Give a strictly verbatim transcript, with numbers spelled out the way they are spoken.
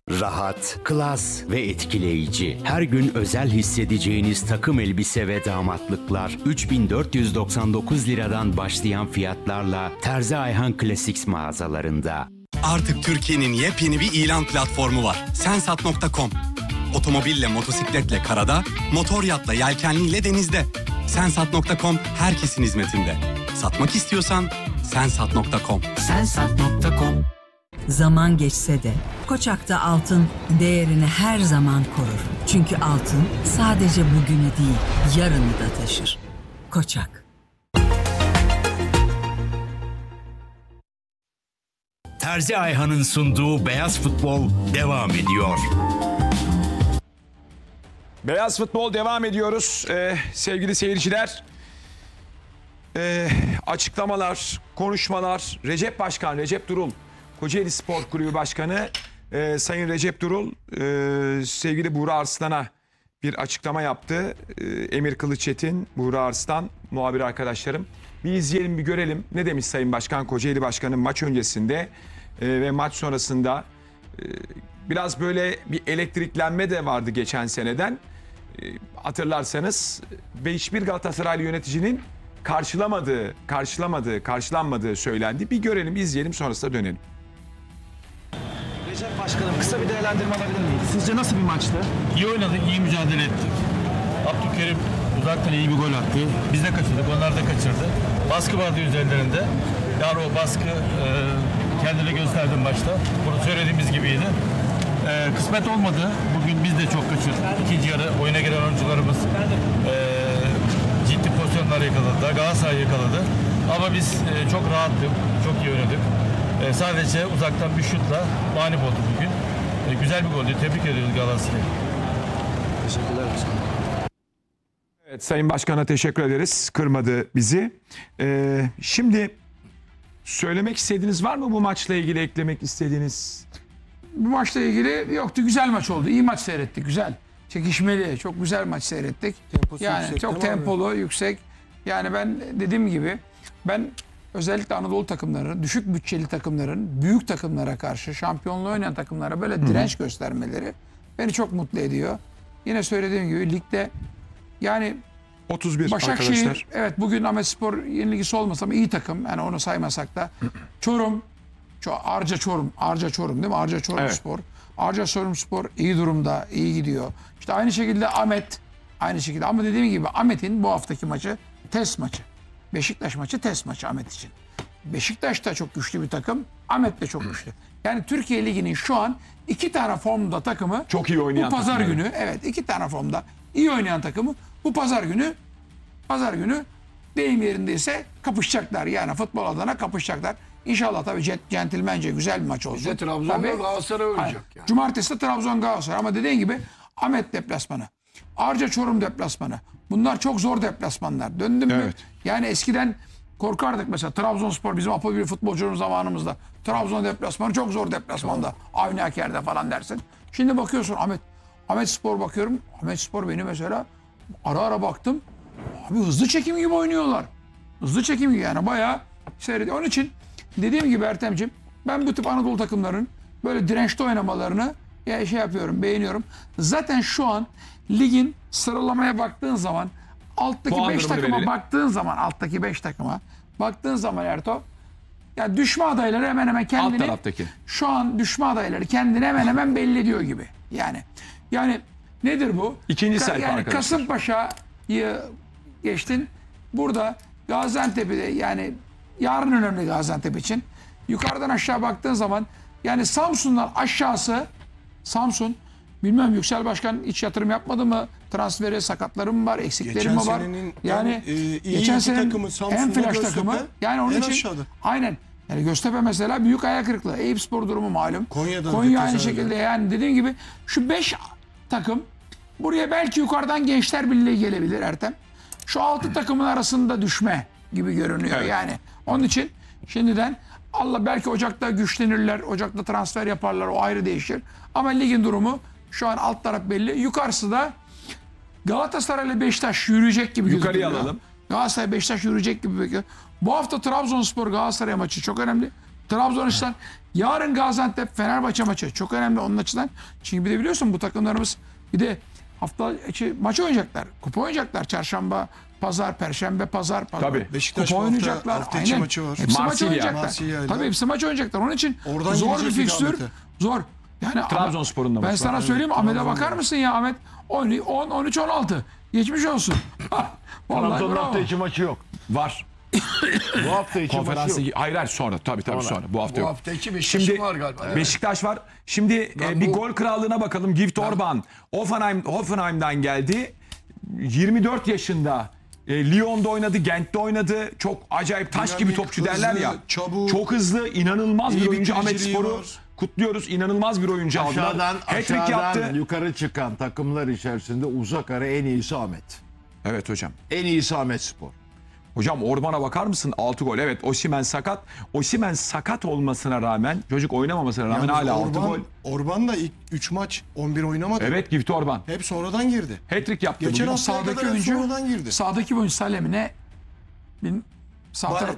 Rahat, klas ve etkileyici. Her gün özel hissedeceğiniz takım elbise ve damatlıklar üç bin dört yüz doksan dokuz liradan başlayan fiyatlarla Terzi Ayhan Classics mağazalarında. Artık Türkiye'nin yepyeni bir ilan platformu var. Sensat nokta com. Otomobille, motosikletle karada, motor yatla, yelkenliyle denizde. Sensat nokta com herkesin hizmetinde. Satmak istiyorsan Sensat nokta com. Sensat nokta com. Zaman geçse de Koçak'ta altın değerini her zaman korur. Çünkü altın sadece bugünü değil, yarını da taşır. Koçak. Terzi Ayhan'ın sunduğu Beyaz Futbol devam ediyor. Beyaz Futbol devam ediyoruz. Ee, sevgili seyirciler. Ee, açıklamalar, konuşmalar. Recep Başkan, Recep Durul, Kocaeli Spor Kulübü Başkanı e, Sayın Recep Durul e, sevgili Buğra Arslan'a bir açıklama yaptı. E, Emir Kılıçetin, Buğra Arslan, muhabir arkadaşlarım. Bir izleyelim, bir görelim. Ne demiş Sayın Başkan, Kocaeli Başkanı maç öncesinde e, ve maç sonrasında. E, biraz böyle bir elektriklenme de vardı geçen seneden. E, hatırlarsanız ve hiçbir Galatasaraylı yöneticinin karşılamadığı, karşılamadığı, karşılanmadığı söylendi. Bir görelim, izleyelim, sonrasında dönelim. Recep Başkanım, kısa bir değerlendirme alabilir miyiz? Sizce nasıl bir maçtı? İyi oynadık, iyi mücadele ettik. Abdülkerim uzaktan iyi bir gol attı. Biz de kaçırdık, onlar da kaçırdı. Baskı vardı üzerlerinde. Yani o baskı e, kendini gösterdi maçta. Bunu söylediğimiz gibiydi. E, kısmet olmadı. Bugün biz de çok kaçırdık. İkinci yarı oyuna giren oyuncularımız e, ciddi pozisyonlar yakaladı. Galatasaray yakaladı. Ama biz e, çok rahattık, çok iyi oynadık. E, sadece uzaktan bir şutla mağlup oldu bugün. E, güzel bir goldü. Tebrik ediyoruz Galatasaray'ı. Teşekkürler başkanım. Evet, Sayın Başkan'a teşekkür ederiz. Kırmadı bizi. Ee, şimdi söylemek istediğiniz var mı bu maçla ilgili, eklemek istediğiniz? Bu maçla ilgili yoktu. Güzel maç oldu. İyi maç seyrettik. Güzel. Çekişmeli. Çok güzel maç seyrettik. Temposu yani yüksek, çok değil mi tempolu, yüksek. Yani ben dediğim gibi ben özellikle Anadolu takımları, düşük bütçeli takımların büyük takımlara karşı, şampiyonluğu oynayan takımlara böyle direnç göstermeleri beni çok mutlu ediyor. Yine söylediğim gibi ligde yani otuz bir Başakşehir, arkadaşlar. evet bugün Ahmetspor yenilgisi olmasa ama iyi takım. Yani onu saymasak da. Çorum, Ço Arca Çorum, Arca Çorum değil mi? Arca Çorum Evet. Spor. Arca Çorum Spor iyi durumda, iyi gidiyor. İşte aynı şekilde Ahmet, aynı şekilde. Ama dediğim gibi Ahmet'in bu haftaki maçı test maçı. Beşiktaş maçı test maçı Ahmet için. Beşiktaş da çok güçlü bir takım, Ahmet de çok güçlü. Yani Türkiye Ligi'nin şu an iki tane formda takımı Çok iyi oynayan bu pazar takımları. günü, evet iki tane formda iyi oynayan takımı bu pazar günü pazar günü deyim yerindeyse kapışacaklar. Yani futbol adına kapışacaklar. İnşallah tabii cet- centilmence güzel bir maç olacak. İşte Trabzon'da Tabii. Galatasaray oynayacak yani. Cumartesi de Trabzon Galatasaray ama dediğin gibi Ahmet deplasmanı. Arca Çorum deplasmanı. Bunlar çok zor deplasmanlar. Döndün mü? Evet. Yani eskiden korkardık mesela Trabzonspor bizim Apo bir futbolcumuz zamanımızda. Trabzon deplasmanı çok zor deplasmanda. Avni Aker'de falan dersin. Şimdi bakıyorsun Ahmet. Ahmet Spor bakıyorum. Ahmet Spor beni mesela ara ara baktım. Abi hızlı çekim gibi oynuyorlar. Hızlı çekim gibi yani bayağı seyrediyor. Onun için dediğim gibi Ertem'ciğim ben bu tip Anadolu takımların böyle dirençli oynamalarını ya şey yapıyorum, beğeniyorum. Zaten şu an ligin sıralamaya baktığın zaman alttaki Puan beş durumunu takıma verelim. baktığın zaman alttaki beş takıma baktığın zaman Erto ya düşme adayları hemen hemen kendini taraftaki. şu an düşme adayları kendini hemen hemen belli ediyor gibi. Yani yani nedir bu? İkinci sayfa yani arkadaşlar. Kasımpaşa'yı geçtin. Burada Gaziantep'de yani yarın önemli Gaziantep için. Yukarıdan aşağı baktığın zaman yani Samsun'dan aşağısı Samsun bilmem Yüksel Başkan hiç yatırım yapmadı mı? Transferi sakatları mı var? Eksikleri Geçen mi var? senenin Yani en, e, iyi geçen iki senenin takımı Samsun'da, en flash Göztepe, takımı. Yani onun en için aşağıda. aynen. Yani Göztepe mesela büyük ayak kırıklığı. Eyüpspor durumu malum. Konya'da Konya aynı keza öyle. şekilde yani dediğim gibi şu beş takım buraya belki yukarıdan Gençler Birliği gelebilir Ertem. Şu altı takımın arasında düşme gibi görünüyor Evet. yani. Onun için şimdiden Allah belki Ocak'ta güçlenirler. Ocak'ta transfer yaparlar. O ayrı değişir. Ama ligin durumu şu an alt taraf belli. Yukarısı da Galatasaray ile Beşiktaş yürüyecek gibi Yukarıya gözüküyor. alalım. Galatasaray Beşiktaş yürüyecek gibi gözüküyor. Bu hafta Trabzonspor Galatasaray maçı çok önemli. Trabzonspor Yarın Gaziantep Fenerbahçe maçı çok önemli onun açıdan. Çünkü bir de biliyorsun bu takımlarımız bir de hafta içi maç oynayacaklar. Kupa oynayacaklar. Çarşamba, pazar, perşembe, pazar. pazar. Tabii. Beşiktaş Kupa bu hafta- oynayacaklar. hafta içi Aynen. maçı var. Hepsi maç Marsilya. oynayacaklar. Marsilya'yla. Tabii hepsi maç oynayacaklar. Onun için Oradan zor bir gidecektik fikstür. Ahmet'e. Zor. Yani Trabzonspor'un da ben maçı sana var. söyleyeyim Ahmet'e bakar mısın ya Ahmet? on, on, on üç, on altı. Geçmiş olsun. Vallahi Trabzon'un bravo. hafta içi maçı yok. Var. Bu hafta içi maçı Konferans yok. ligi. Hayır hayır sonra. Tabii tabii sonra. Bu hafta Bu yok. hafta içi Beşiktaş'ın Şimdi var galiba. Evet. Beşiktaş var. Şimdi e, bir bu- gol krallığına bakalım. Gift Orban Hoffenheim Hoffenheim'dan geldi. yirmi dört yaşında. E, Lyon'da oynadı, Gent'te oynadı. Çok acayip taş gibi Dinamik, topçu derler hızlı, ya. çabuk. Çok hızlı, inanılmaz İyi bir bir oyuncu. Ahmet bitiriciliği Spor'u var. kutluyoruz. İnanılmaz bir oyuncu aldılar. Aşağıdan, Hat-trick aşağıdan yaptı. yukarı çıkan takımlar içerisinde uzak ara en iyisi Ahmet. Evet hocam. En iyisi Ahmet Spor. Hocam Orban'a bakar mısın? altı gol. Evet Osimhen sakat. Osimhen sakat olmasına rağmen, çocuk oynamamasına rağmen Yalnız hala altı Orban, gol. Orban da ilk üç maç on bir oynamadı. Evet Gift Orban. Hep sonradan girdi. Hat-trick yaptı Geçen bugün. hafta Sağdaki kadar hep oyuncu, sonradan girdi. sağdaki oyuncu Salem'ine bin, sağ Bana- taraf